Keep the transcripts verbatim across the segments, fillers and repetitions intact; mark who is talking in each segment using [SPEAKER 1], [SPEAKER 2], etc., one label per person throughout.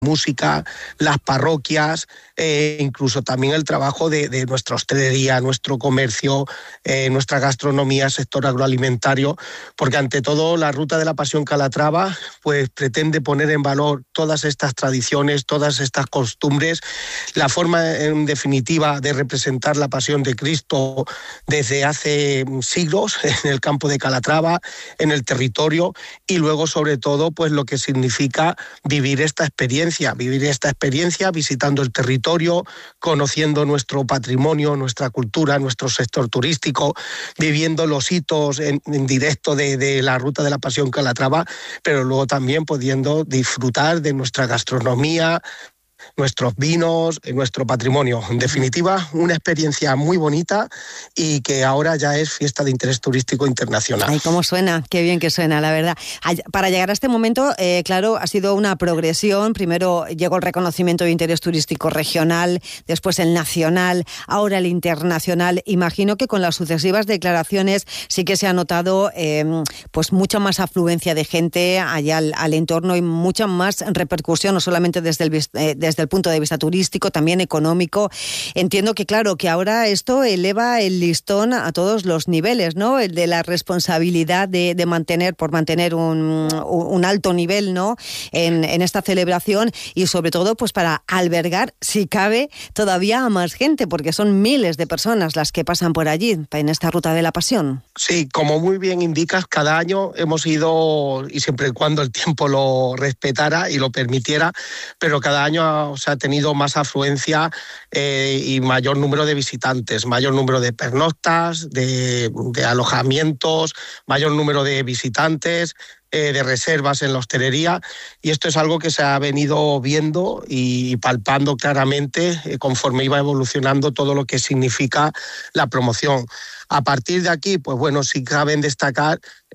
[SPEAKER 1] música, las parroquias, eh, incluso también el trabajo de, de nuestra hostelería, nuestro comercio, eh, nuestra gastronomía, sector agroalimentario, porque ante todo la Ruta de la Pasión Calatrava pues pretende poner en valor todas estas tradiciones, todas estas costumbres, la forma en definitiva de representar la Pasión de Cristo desde hace siglos en el campo de Calatrava, en el territorio, y luego sobre todo pues lo que significa vivir esta experiencia vivir esta experiencia visitando el territorio, conociendo nuestro patrimonio, nuestra cultura, nuestro sector turístico, viviendo los hitos en, en directo de, de la Ruta de la Pasión Calatrava, pero luego también pudiendo disfrutar de nuestra gastronomía, nuestros vinos, nuestro patrimonio. En definitiva, una experiencia muy bonita y que ahora ya es fiesta de interés turístico internacional.
[SPEAKER 2] Ay, cómo suena, qué bien que suena, la verdad. Para llegar a este momento, eh, claro, ha sido una progresión. Primero llegó el reconocimiento de interés turístico regional, después el nacional, ahora el internacional. Imagino que con las sucesivas declaraciones sí que se ha notado eh, pues mucha más afluencia de gente allá al, al entorno y mucha más repercusión, no solamente desde el, eh, desde el punto de vista turístico, también económico. Entiendo que, claro, que ahora esto eleva el listón a todos los niveles, ¿no? El de la responsabilidad de, de mantener, por mantener un, un alto nivel, ¿no? En, en esta celebración y sobre todo, pues para albergar, si cabe, todavía a más gente, porque son miles de personas las que pasan por allí, en esta Ruta de la Pasión.
[SPEAKER 1] Sí, como muy bien indicas, cada año hemos ido, y siempre y cuando el tiempo lo respetara y lo permitiera, pero cada año se ha tenido más afluencia eh, y mayor número de visitantes, mayor número de pernoctas, de, de alojamientos, mayor número de visitantes, eh, de reservas en la hostelería, y esto es algo que se ha venido viendo y palpando claramente eh, conforme iba evolucionando todo lo que significa la promoción. A partir de aquí, pues bueno, sí caben destacar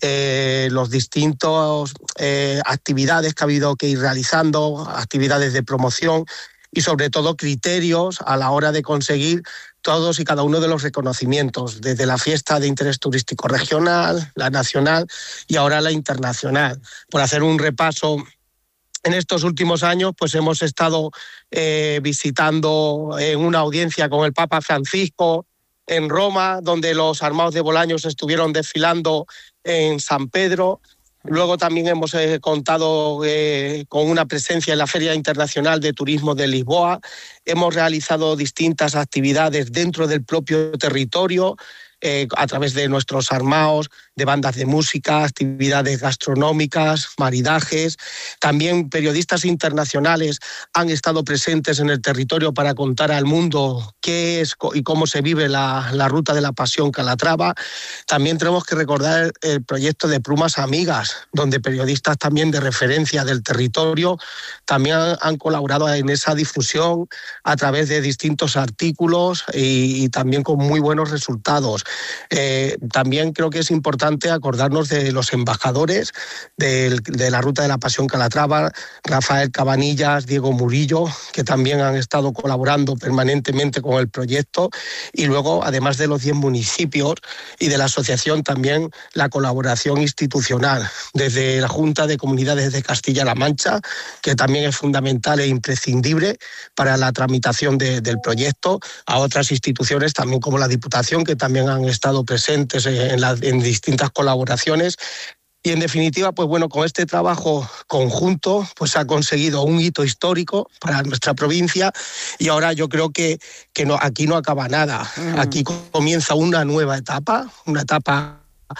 [SPEAKER 1] eh, los distintos eh, actividades que ha habido que ir realizando, actividades de promoción y sobre todo criterios a la hora de conseguir todos y cada uno de los reconocimientos, desde la fiesta de interés turístico regional, la nacional y ahora la internacional. Por hacer un repaso, en estos últimos años pues hemos estado eh, visitando en una audiencia con el Papa Francisco en Roma, donde los armados de Bolaños estuvieron desfilando en San Pedro. Luego también hemos eh, contado eh, con una presencia en la Feria Internacional de Turismo de Lisboa. Hemos realizado distintas actividades dentro del propio territorio, eh, a través de nuestros armaos, de bandas de música, actividades gastronómicas, maridajes. También periodistas internacionales han estado presentes en el territorio para contar al mundo qué es y cómo se vive la, la Ruta de la Pasión Calatrava. También tenemos que recordar el proyecto de Plumas Amigas, donde periodistas también de referencia del territorio también han, han colaborado en esa difusión a través de distintos artículos y, y también con muy buenos resultados. Eh, también creo que es importante acordarnos de los embajadores de, de la Ruta de la Pasión Calatrava, Rafael Cabanillas, Diego Murillo, que también han estado colaborando permanentemente con el proyecto, y luego, además de los diez municipios y de la asociación, también la colaboración institucional, desde la Junta de Comunidades de Castilla-La Mancha, que también es fundamental e imprescindible para la tramitación de, del proyecto, a otras instituciones también como la Diputación, que también han estado presentes en, la, en distintas colaboraciones. Y en definitiva, pues bueno, con este trabajo conjunto pues se ha conseguido un hito histórico para nuestra provincia, y ahora yo creo que, que no, aquí no acaba nada. Mm. Aquí comienza una nueva etapa, una etapa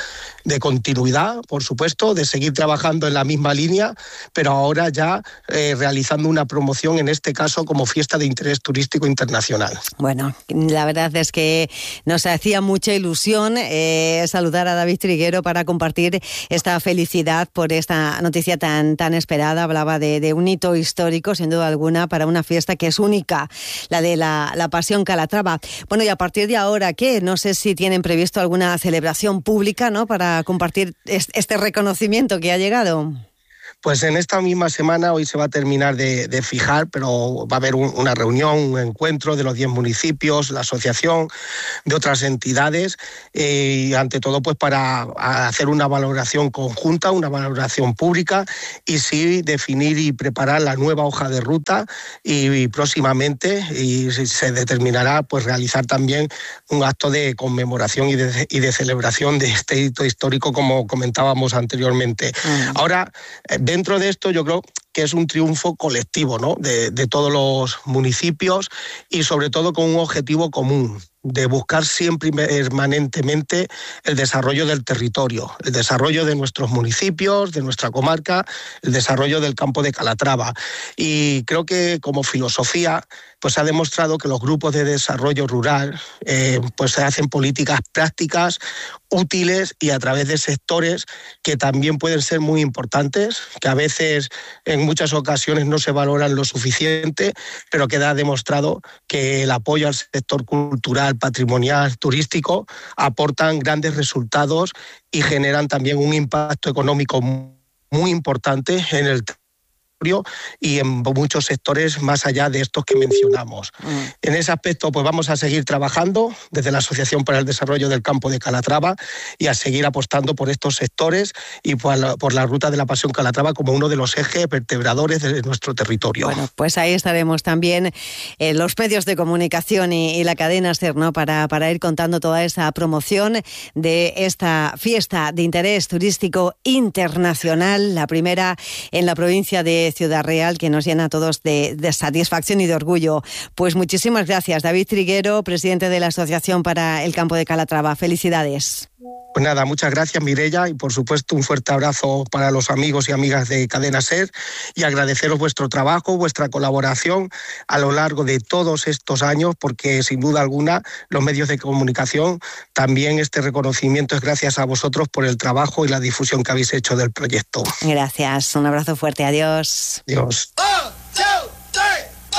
[SPEAKER 1] de continuidad, por supuesto, de seguir trabajando en la misma línea, pero ahora ya eh, realizando una promoción, en este caso como fiesta de interés turístico internacional.
[SPEAKER 2] Bueno, la verdad es que nos hacía mucha ilusión eh, saludar a David Triguero para compartir esta felicidad por esta noticia tan, tan esperada. Hablaba de, de un hito histórico, sin duda alguna, para una fiesta que es única, la de la, la Pasión Calatrava. Bueno, y a partir de ahora, ¿qué? No sé si tienen previsto alguna celebración pública, ¿no?, para compartir este reconocimiento que ha llegado.
[SPEAKER 1] Pues en esta misma semana, hoy se va a terminar de, de fijar, pero va a haber un, una reunión, un encuentro de los diez municipios, la asociación, de otras entidades, eh, y ante todo pues para hacer una valoración conjunta, una valoración pública, y sí definir y preparar la nueva hoja de ruta, y, y próximamente y se determinará pues realizar también un acto de conmemoración y de, y de celebración de este hito histórico, como comentábamos anteriormente. Uh-huh. Ahora, dentro de esto yo creo que es un triunfo colectivo, ¿no?, de, de todos los municipios, y sobre todo con un objetivo común, de buscar siempre y permanentemente el desarrollo del territorio, el desarrollo de nuestros municipios, de nuestra comarca, el desarrollo del campo de Calatrava. Y creo que como filosofía pues ha demostrado que los grupos de desarrollo rural eh, pues se hacen políticas prácticas, útiles y a través de sectores que también pueden ser muy importantes, que a veces en muchas ocasiones no se valoran lo suficiente, pero queda demostrado que el apoyo al sector cultural, patrimonial, turístico, aportan grandes resultados y generan también un impacto económico muy importante en el territorio y en muchos sectores más allá de estos que mencionamos. Mm. En ese aspecto pues vamos a seguir trabajando desde la Asociación para el Desarrollo del Campo de Calatrava y a seguir apostando por estos sectores y por la, por la Ruta de la Pasión Calatrava como uno de los ejes vertebradores de nuestro territorio.
[SPEAKER 2] Bueno, pues ahí estaremos también eh, los medios de comunicación y, y la cadena SER, ¿no?, para, para ir contando toda esa promoción de esta fiesta de interés turístico internacional, la primera en la provincia de Ciudad Real, que nos llena a todos de, de satisfacción y de orgullo. Pues muchísimas gracias, David Triguero, presidente de la Asociación para el Campo de Calatrava. Felicidades.
[SPEAKER 1] Pues nada, muchas gracias, Mireia, y por supuesto un fuerte abrazo para los amigos y amigas de Cadena SER, y agradeceros vuestro trabajo, vuestra colaboración a lo largo de todos estos años, porque sin duda alguna los medios de comunicación, también este reconocimiento es gracias a vosotros por el trabajo y la difusión que habéis hecho del proyecto.
[SPEAKER 2] Gracias, un abrazo fuerte, adiós.
[SPEAKER 1] Adiós.